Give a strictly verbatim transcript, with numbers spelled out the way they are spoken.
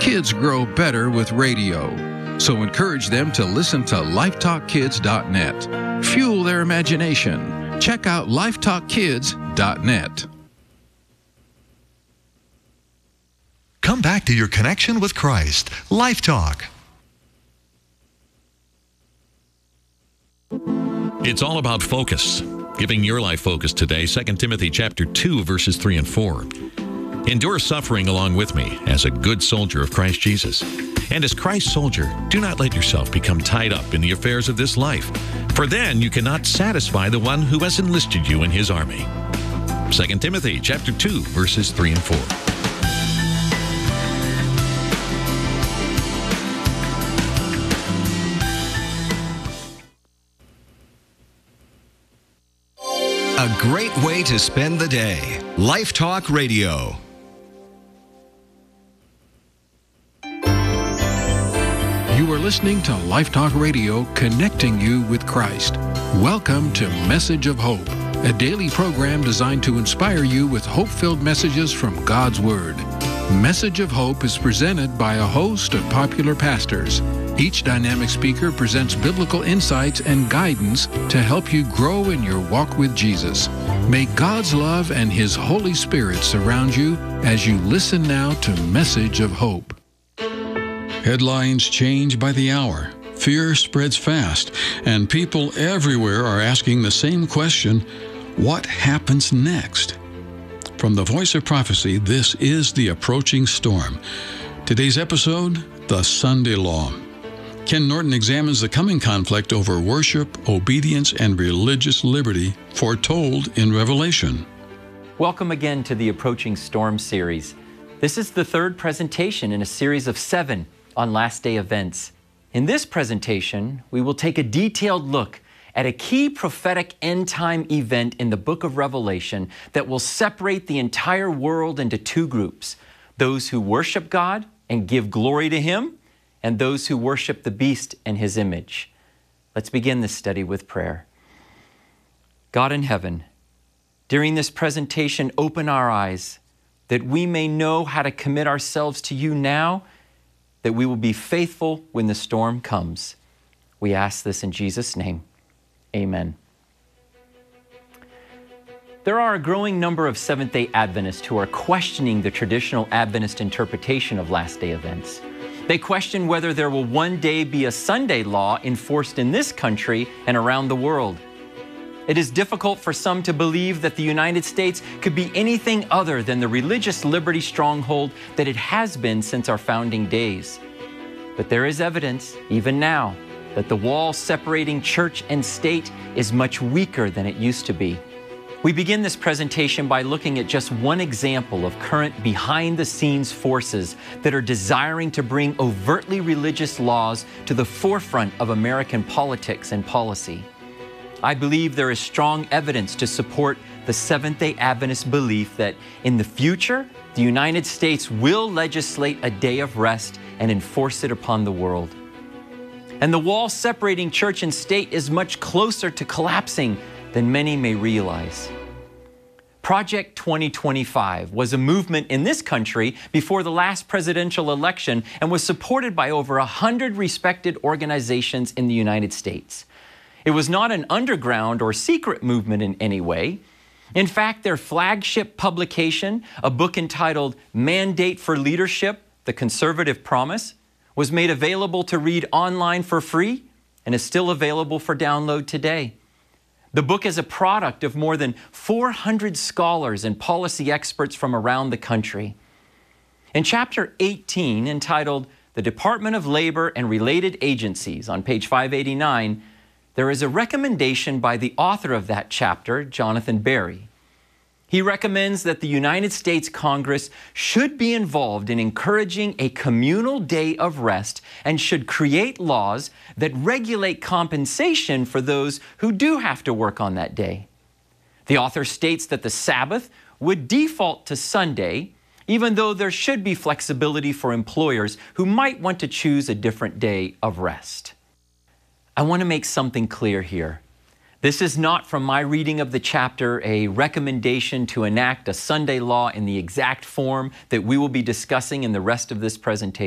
kids grow better with radio. So encourage them to listen to life talk kids dot net. Fuel their imagination. Check out life talk kids dot net. Come back to your connection with Christ. Life Talk. It's all about focus. Giving your life focus today, Second Timothy chapter two, verses three and four. Endure suffering along with me as a good soldier of Christ Jesus. And as Christ's soldier, do not let yourself become tied up in the affairs of this life, for then you cannot satisfy the one who has enlisted you in his army. Second Timothy chapter two, verses three and four. A great way to spend the day. Life Talk Radio. You are listening to Life Talk Radio, connecting you with Christ. Welcome to Message of Hope, a daily program designed to inspire you with hope-filled messages from God's Word. Message of Hope is presented by a host of popular pastors. Each dynamic speaker presents biblical insights and guidance to help you grow in your walk with Jesus. May God's love and His Holy Spirit surround you as you listen now to Message of Hope. Headlines change by the hour. Fear spreads fast, and people everywhere are asking the same question: what happens next? From the Voice of Prophecy, this is The Approaching Storm. Today's episode, The Sunday Law. Ken Norton examines the coming conflict over worship, obedience, and religious liberty foretold in Revelation. Welcome again to the Approaching Storm series. This is the third presentation in a series of seven on last day events. In this presentation, we will take a detailed look at a key prophetic end-time event in the book of Revelation that will separate the entire world into two groups: those who worship God and give glory to Him, and those who worship the beast and his image. Let's begin this study with prayer. God in heaven, during this presentation, open our eyes that we may know how to commit ourselves to you now, that we will be faithful when the storm comes. We ask this in Jesus' name. Amen. There are a growing number of Seventh-day Adventists who are questioning the traditional Adventist interpretation of last day events. They question whether there will one day be a Sunday law enforced in this country and around the world. It is difficult for some to believe that the United States could be anything other than the religious liberty stronghold that it has been since our founding days. But there is evidence, even now, that the wall separating church and state is much weaker than it used to be. We begin this presentation by looking at just one example of current behind-the-scenes forces that are desiring to bring overtly religious laws to the forefront of American politics and policy. I believe there is strong evidence to support the Seventh-day Adventist belief that in the future, the United States will legislate a day of rest and enforce it upon the world. And the wall separating church and state is much closer to collapsing than many may realize. Project twenty twenty-five was a movement in this country before the last presidential election and was supported by over a hundred respected organizations in the United States. It was not an underground or secret movement in any way. In fact, their flagship publication, a book entitled Mandate for Leadership: The Conservative Promise, was made available to read online for free and is still available for download today. The book is a product of more than four hundred scholars and policy experts from around the country. In chapter eighteen, entitled The Department of Labor and Related Agencies, on page five eighty-nine, there is a recommendation by the author of that chapter, Jonathan Berry. He recommends that the United States Congress should be involved in encouraging a communal day of rest and should create laws that regulate compensation for those who do have to work on that day. The author states that the Sabbath would default to Sunday, even though there should be flexibility for employers who might want to choose a different day of rest. I want to make something clear here. This is not, from my reading of the chapter, a recommendation to enact a Sunday law in the exact form that we will be discussing in the rest of this presentation.